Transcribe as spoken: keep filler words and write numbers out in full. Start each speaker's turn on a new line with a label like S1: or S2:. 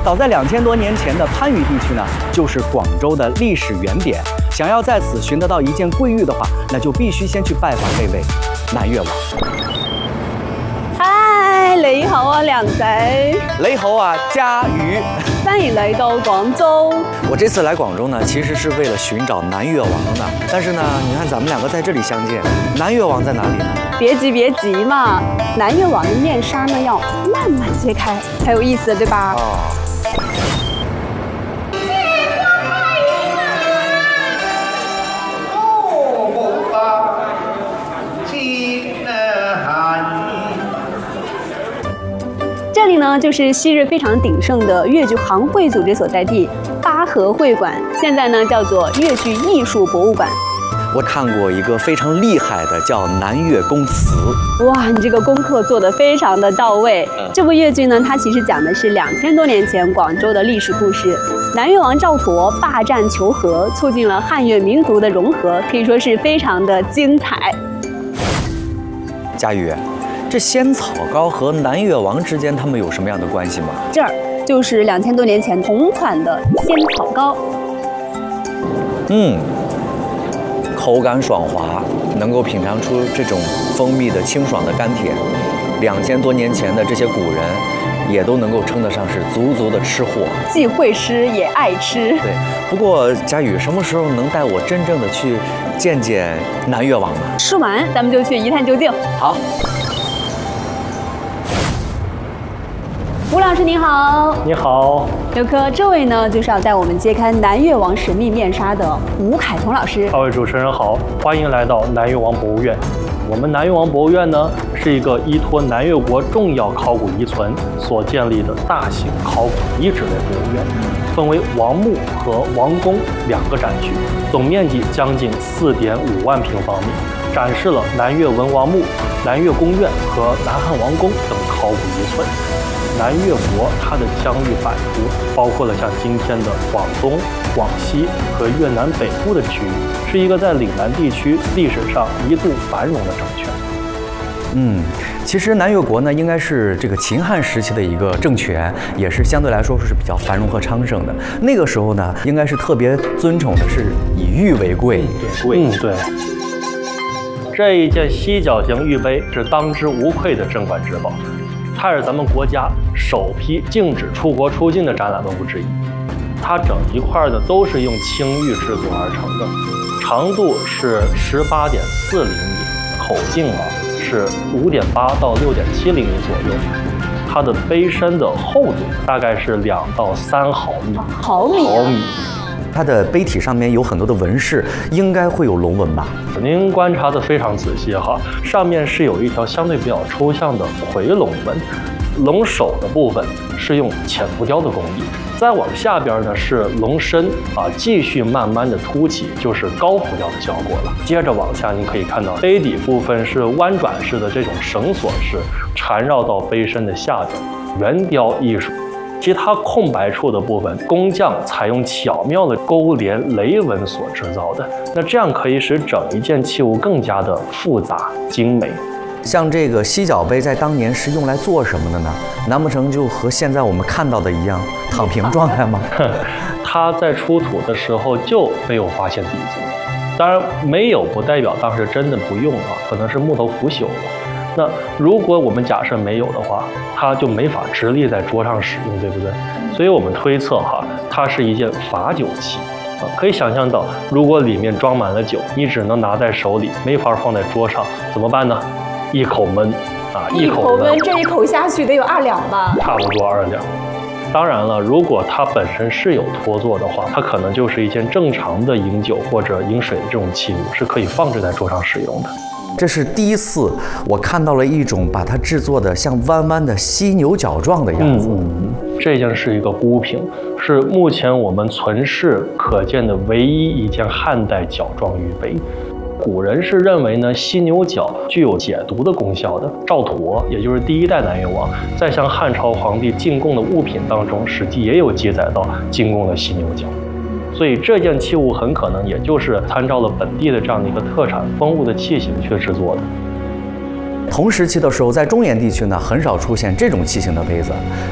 S1: 早在两千多年前的番禺地区呢，就是广州的历史原点。想要在此寻得到一件贵玉的话，那就必须先去拜访这位南越王。
S2: 嗨，你好啊，梁仔。
S1: 你好啊，嘉瑜。
S2: 欢迎来到廣州。
S1: 我这次来廣州呢，其實是為了尋找南越王的。但是呢，你看咱們兩個在這裡相見，南越王在哪裡呢？
S2: 別急別急嘛，南越王的面紗呢要慢慢揭開，才有意思，對吧？
S1: 哦。
S2: 这里呢，就是昔日非常鼎盛的越剧行会组织所在地八和会馆，现在呢叫做越剧艺术博物馆。
S1: 我看过一个非常厉害的，叫《南越宫词》。
S2: 哇，你这个功课做得非常的到位。嗯、这部越剧呢，它其实讲的是两千多年前广州的历史故事。南越王赵佗霸占求和，促进了汉越民族的融合，可以说是非常的精彩。
S1: 嘉瑜，这仙草糕和南越王之间他们有什么样的关系吗？
S2: 这儿就是两千多年前同款的仙草糕。
S1: 嗯。口感爽滑，能够品尝出这种蜂蜜的清爽的甘甜。两千多年前的这些古人，也都能够称得上是足足的吃货，
S2: 既会吃也爱吃。
S1: 对，不过嘉宇什么时候能带我真正的去见见南越王呢？
S2: 吃完咱们就去一探究竟。
S1: 好。
S2: 吴老师您好。
S3: 你好，
S2: 刘科，这位呢就是要带我们揭开南越王神秘面纱的吴凯彤老师。
S3: 二位主持人好，欢迎来到南越王博物院。我们南越王博物院呢，是一个依托南越国重要考古遗存所建立的大型考古遗址类博物院，分为王墓和王宫两个展区，总面积将近四点五万平方米，展示了南越文王墓、南越宫院和南汉王宫等考古遗存。南越国它的疆域版图包括了像今天的广东、广西和越南北部的区域，是一个在岭南地区历史上一度繁荣的政权。
S1: 嗯，其实南越国呢，应该是这个秦汉时期的一个政权，也是相对来说是比较繁荣和昌盛的。那个时候呢，应该是特别尊崇的是以玉为贵。
S3: 对，嗯，对。这一件犀角形玉杯是当之无愧的镇馆之宝。它是咱们国家首批禁止出国出境的展览文物之一，它整一块的都是用青玉制作而成的，长度是十八点四厘米，口径啊是五点八到六点七厘米左右，它的杯身的厚度大概是两到三毫米。
S2: 毫米、啊？
S3: 毫米。
S1: 它的杯体上面有很多的纹饰，应该会有龙纹吧？
S3: 您观察得非常仔细哈，上面是有一条相对比较抽象的回龙纹，龙首的部分是用浅浮雕的工艺，再往下边呢是龙身啊，继续慢慢的凸起，就是高浮雕的效果了。接着往下，您可以看到杯底部分是弯转式的这种绳索式缠绕到杯身的下边，圆雕艺术。其他空白处的部分，工匠采用巧妙的勾连雷纹所制造的，那这样可以使整一件器物更加的复杂精美。
S1: 像这个犀角杯在当年是用来做什么的呢？难不成就和现在我们看到的一样，躺平状态吗？
S3: 它在出土的时候就没有发现底子，当然没有不代表当时真的不用啊，可能是木头腐朽了。那如果我们假设没有的话，它就没法直立在桌上使用，对不对？所以我们推测哈，它是一件罚酒器啊。可以想象到，如果里面装满了酒，你只能拿在手里，没法放在桌上，怎么办呢？一口闷啊，
S2: 一口闷，这一口下去得有二两吧？
S3: 差不多二两。当然了，如果它本身是有托座的话，它可能就是一件正常的饮酒或者饮水的这种器物，是可以放置在桌上使用的。
S1: 这是第一次我看到了一种把它制作的像弯弯的犀牛角状的样子。
S3: 嗯，这件是一个孤瓶，是目前我们存世可见的唯一一件汉代角状玉杯。古人是认为呢，犀牛角具有解毒的功效的。赵佗，也就是第一代南越王，在向汉朝皇帝进贡的物品当中，史记也有记载到进贡了犀牛角。所以这件器物很可能也就是参照了本地的这样的一个特产风物的器型去制作的。
S1: 同时期的时候，在中原地区呢，很少出现这种器型的杯子。